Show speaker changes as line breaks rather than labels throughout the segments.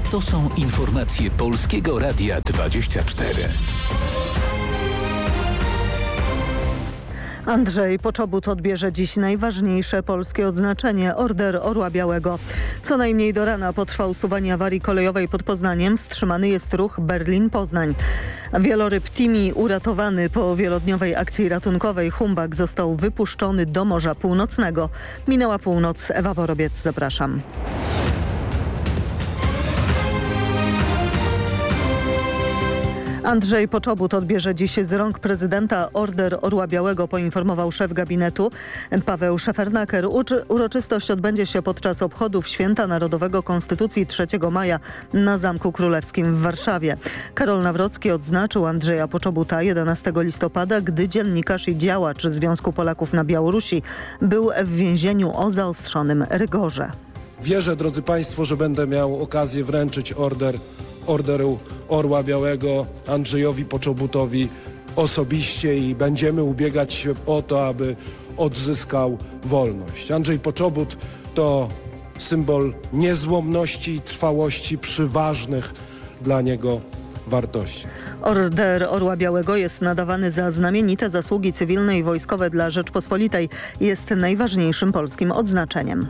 To są informacje Polskiego Radia 24.
Andrzej Poczobut odbierze dziś najważniejsze polskie odznaczenie, Order Orła Białego. Co najmniej do rana potrwa usuwanie awarii kolejowej pod Poznaniem. Wstrzymany jest ruch Berlin-Poznań. Wieloryb Timi, uratowany po wielodniowej akcji ratunkowej, Humbak został wypuszczony do Morza Północnego. Minęła północ. Ewa Worobiec, zapraszam. Andrzej Poczobut odbierze dziś z rąk prezydenta Order Orła Białego, poinformował szef gabinetu Paweł Szefernaker. Uroczystość odbędzie się podczas obchodów Święta Narodowego Konstytucji 3 maja na Zamku Królewskim w Warszawie. Karol Nawrocki odznaczył Andrzeja Poczobuta 11 listopada, gdy dziennikarz i działacz Związku Polaków na Białorusi był w więzieniu o zaostrzonym rygorze.
Wierzę, drodzy Państwo, że będę miał okazję wręczyć Orderu Orła Białego Andrzejowi Poczobutowi osobiście i będziemy ubiegać się o to, aby odzyskał wolność. Andrzej Poczobut to symbol niezłomności i trwałości przy ważnych dla niego wartościach.
Order Orła Białego jest nadawany za znamienite zasługi cywilne i wojskowe dla Rzeczpospolitej. Jest najważniejszym polskim odznaczeniem.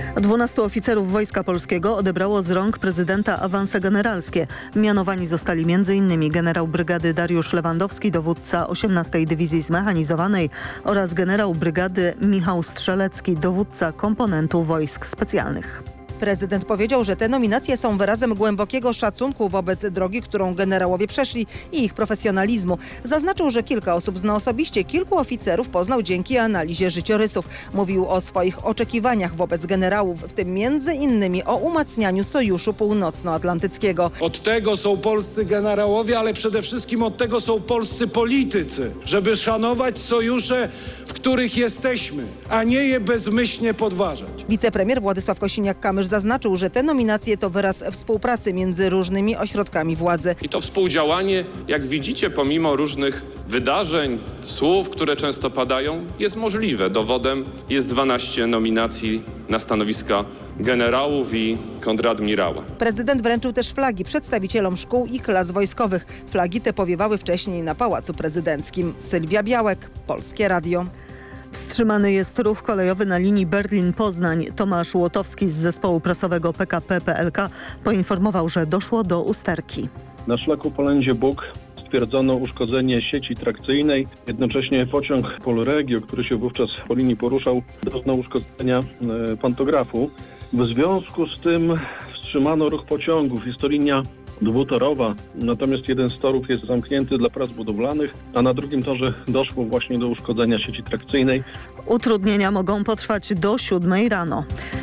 12 oficerów Wojska Polskiego odebrało z rąk prezydenta awanse generalskie. Mianowani zostali m.in. generał brygady Dariusz Lewandowski, dowódca 18. Dywizji Zmechanizowanej oraz generał brygady Michał Strzelecki, dowódca komponentu Wojsk Specjalnych.
Prezydent powiedział, że te nominacje są wyrazem głębokiego szacunku wobec drogi, którą generałowie przeszli i ich profesjonalizmu. Zaznaczył, że kilka osób zna osobiście, kilku oficerów poznał dzięki analizie życiorysów. Mówił o swoich oczekiwaniach wobec generałów, w tym między innymi o umacnianiu Sojuszu Północnoatlantyckiego.
Od tego są polscy generałowie, ale przede wszystkim od tego są polscy politycy, żeby szanować sojusze, w których jesteśmy, a nie je bezmyślnie podważać.
Wicepremier Władysław Kosiniak-Kamysz zaznaczył, że te nominacje to wyraz współpracy między różnymi ośrodkami władzy.
I to współdziałanie, jak widzicie, pomimo różnych wydarzeń, słów, które często padają, jest możliwe. Dowodem jest 12 nominacji na stanowiska generałów i kontradmirała.
Prezydent wręczył też flagi przedstawicielom szkół i klas wojskowych. Flagi te powiewały wcześniej na Pałacu Prezydenckim. Sylwia Białek, Polskie Radio.
Wstrzymany jest ruch kolejowy na linii Berlin-Poznań. Tomasz Łotowski z zespołu prasowego PKP PLK poinformował, że doszło do usterki.
Na szlaku Polędzie-Bug stwierdzono uszkodzenie sieci trakcyjnej. Jednocześnie pociąg Polregio, który się wówczas po linii poruszał, doznał uszkodzenia pantografu. W związku z tym wstrzymano ruch pociągów. Jest to linia dwutorowa, natomiast jeden z torów jest zamknięty dla prac budowlanych, a na drugim torze doszło właśnie do uszkodzenia sieci trakcyjnej.
Utrudnienia mogą potrwać do 7 rano.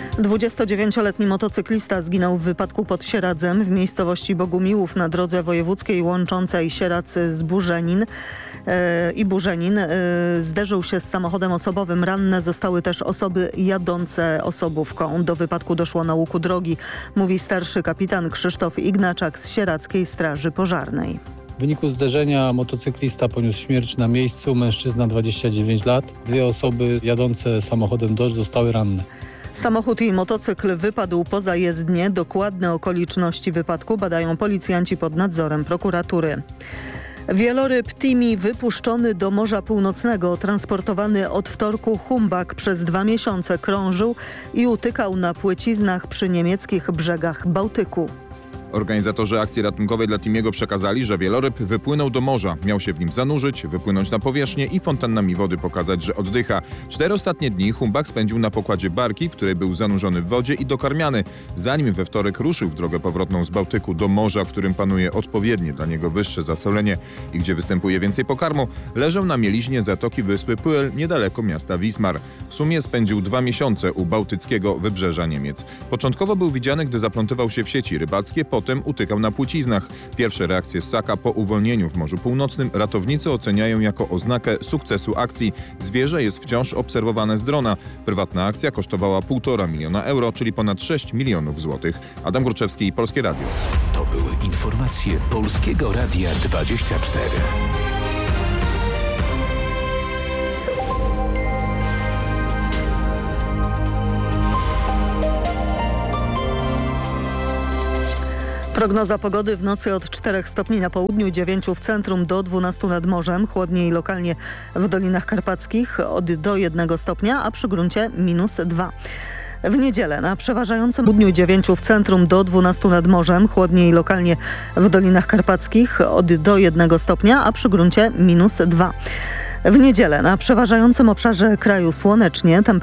29-letni motocyklista zginął w wypadku pod Sieradzem w miejscowości Bogumiłów na drodze wojewódzkiej łączącej Sieradz z Burzenin Burzenin. Zderzył się z samochodem osobowym. Ranne zostały też osoby jadące osobówką. Do wypadku doszło na łuku drogi, mówi starszy kapitan Krzysztof Ignaczak z Sieradzkiej Straży Pożarnej.
W wyniku zderzenia motocyklista poniósł śmierć na miejscu, mężczyzna 29 lat. 2 osoby jadące samochodem Dodge zostały ranne.
Samochód i motocykl wypadł poza jezdnię. Dokładne okoliczności wypadku badają policjanci pod nadzorem prokuratury. Wieloryb Timi wypuszczony do Morza Północnego, transportowany od wtorku Humbak przez 2 miesiące krążył i utykał na płyciznach przy niemieckich brzegach Bałtyku.
Organizatorzy akcji ratunkowej dla Timiego przekazali, że wieloryb wypłynął do morza. Miał się w nim zanurzyć, wypłynąć na powierzchnię i fontannami wody pokazać, że oddycha. 4 ostatnie dni Humbak spędził na pokładzie barki, w której był zanurzony w wodzie i dokarmiany. Zanim we wtorek ruszył w drogę powrotną z Bałtyku do morza, w którym panuje odpowiednie dla niego wyższe zasolenie i gdzie występuje więcej pokarmu, leżał na mieliźnie zatoki wyspy Püel niedaleko miasta Wismar. W sumie spędził 2 miesiące u bałtyckiego wybrzeża Niemiec. Początkowo był widziany, gdy zaplątywał się w sieci rybackie, potem utykał na płciznach. Pierwsze reakcje ssaka po uwolnieniu w Morzu Północnym ratownicy oceniają jako oznakę sukcesu akcji. Zwierzę jest wciąż obserwowane z drona. Prywatna akcja kosztowała 1,5 miliona euro, czyli ponad 6 milionów złotych. Adam Górczewski, Polskie Radio.
To były informacje Polskiego Radia 24.
Prognoza pogody: w nocy od 4 stopni na południu, 9 w centrum, do 12 nad morzem, chłodniej lokalnie w Dolinach Karpackich do 1 stopnia, a przy gruncie -2. W niedzielę na przeważającym południu, 9 w centrum, do 12 nad morzem, chłodniej lokalnie w Dolinach Karpackich do 1 stopnia, a przy gruncie -2. W niedzielę na przeważającym obszarze kraju słonecznie,